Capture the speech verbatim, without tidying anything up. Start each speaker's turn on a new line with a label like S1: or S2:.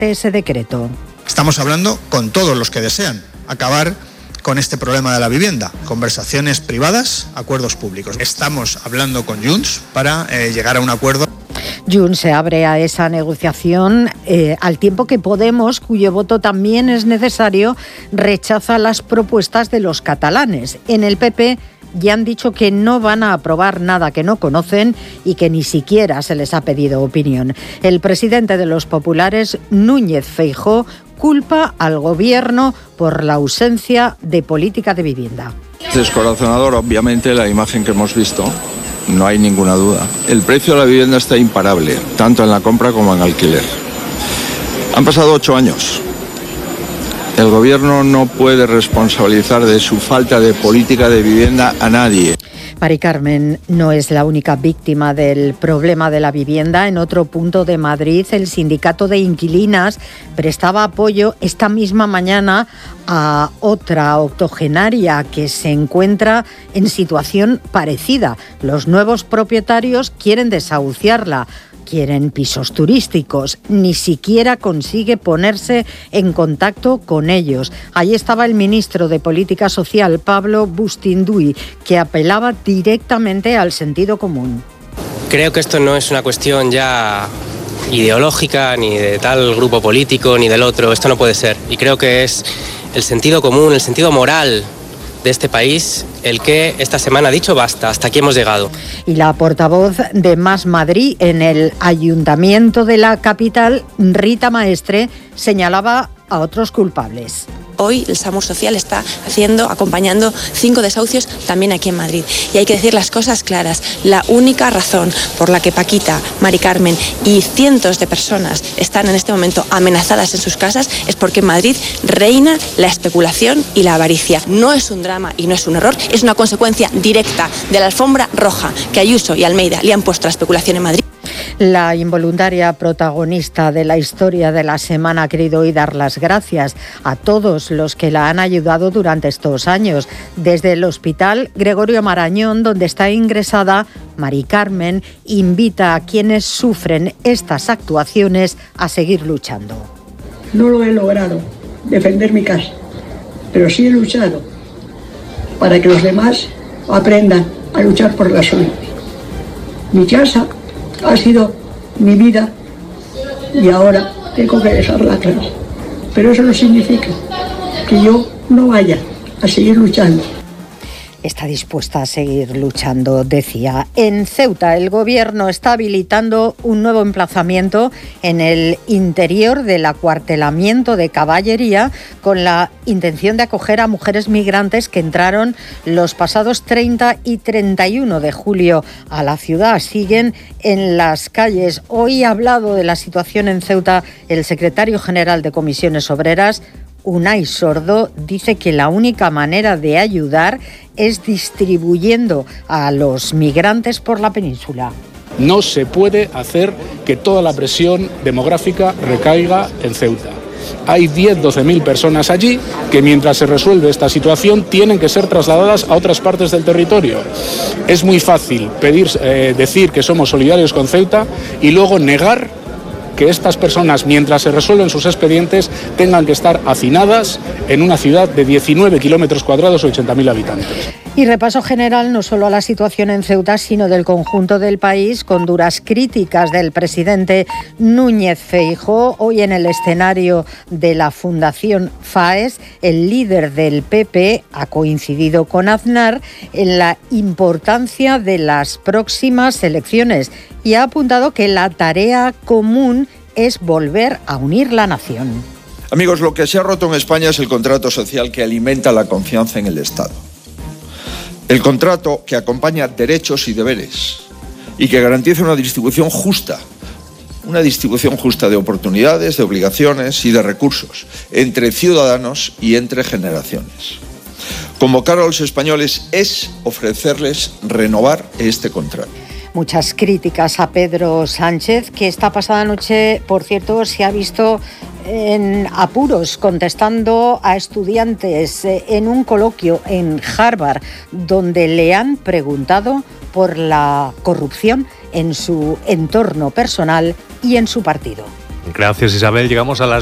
S1: ese decreto.
S2: Estamos hablando con todos los que desean acabar con este problema de la vivienda. Conversaciones privadas, acuerdos públicos. Estamos hablando con Junts para eh, llegar a un acuerdo.
S1: Junts se abre a esa negociación eh, al tiempo que Podemos, cuyo voto también es necesario, rechaza las propuestas de los catalanes. En el P P ya han dicho que no van a aprobar nada que no conocen y que ni siquiera se les ha pedido opinión. El presidente de los populares, Núñez Feijóo, culpa al gobierno por la ausencia de política de vivienda.
S3: Descorazonador, obviamente, la imagen que hemos visto. No hay ninguna duda. El precio de la vivienda está imparable, tanto en la compra como en alquiler. Han pasado ocho años. El gobierno no puede responsabilizar de su falta de política de vivienda a nadie.
S1: Mari Carmen no es la única víctima del problema de la vivienda. En otro punto de Madrid, el sindicato de inquilinas prestaba apoyo esta misma mañana a otra octogenaria que se encuentra en situación parecida. Los nuevos propietarios quieren desahuciarla. Quieren pisos turísticos, ni siquiera consigue ponerse en contacto con ellos. Allí estaba el ministro de Política Social, Pablo Bustinduy, que apelaba directamente al sentido común.
S4: Creo que esto no es una cuestión ya ideológica, ni de tal grupo político, ni del otro. Esto no puede ser. Y creo que es el sentido común, el sentido moral de este país el que esta semana ha dicho basta, hasta aquí hemos llegado.
S1: Y la portavoz de Más Madrid en el Ayuntamiento de la capital, Rita Maestre, señalaba a otros culpables.
S5: Hoy el SAMUR Social está haciendo, acompañando cinco desahucios también aquí en Madrid. Y hay que decir las cosas claras. La única razón por la que Paquita, Mari Carmen y cientos de personas están en este momento amenazadas en sus casas es porque en Madrid reina la especulación y la avaricia. No es un drama y no es un error, es una consecuencia directa de la alfombra roja que Ayuso y Almeida le han puesto a la especulación en Madrid.
S1: La involuntaria protagonista de la historia de la semana ha querido hoy dar las gracias a todos los que la han ayudado durante estos años. Desde el Hospital Gregorio Marañón, donde está ingresada, Mari Carmen invita a quienes sufren estas actuaciones a seguir luchando.
S6: No lo he logrado, defender mi casa, pero sí he luchado para que los demás aprendan a luchar por la suya. Mi casa ha sido mi vida y ahora tengo que dejarla clara. Pero eso no significa que yo no vaya a seguir luchando.
S1: Está dispuesta a seguir luchando, decía. En Ceuta, el gobierno está habilitando un nuevo emplazamiento en el interior del acuartelamiento de caballería con la intención de acoger a mujeres migrantes que entraron los pasados treinta y treinta y uno de julio a la ciudad. Siguen en las calles. Hoy ha hablado de la situación en Ceuta el secretario general de Comisiones Obreras, Unai Sordo. Dice que la única manera de ayudar es distribuyendo a los migrantes por la península.
S7: No se puede hacer que toda la presión demográfica recaiga en Ceuta. Hay diez, doce mil personas allí que mientras se resuelve esta situación tienen que ser trasladadas a otras partes del territorio. Es muy fácil pedir, eh, decir que somos solidarios con Ceuta y luego negar que estas personas, mientras se resuelven sus expedientes, tengan que estar hacinadas en una ciudad de diecinueve kilómetros cuadrados o ochenta mil habitantes.
S1: Y repaso general no solo a la situación en Ceuta, sino del conjunto del país, con duras críticas del presidente Núñez Feijóo. Hoy en el escenario de la Fundación FAES, el líder del P P ha coincidido con Aznar en la importancia de las próximas elecciones y ha apuntado que la tarea común es volver a unir la nación.
S3: Amigos, lo que se ha roto en España es el contrato social que alimenta la confianza en el Estado. El contrato que acompaña derechos y deberes y que garantiza una distribución justa, una distribución justa de oportunidades, de obligaciones y de recursos entre ciudadanos y entre generaciones. Convocar a los españoles es ofrecerles renovar este contrato.
S1: Muchas críticas a Pedro Sánchez, que esta pasada noche, por cierto, se ha visto en apuros contestando a estudiantes en un coloquio en Harvard, donde le han preguntado por la corrupción en su entorno personal y en su partido.
S8: Gracias, Isabel. Llegamos a las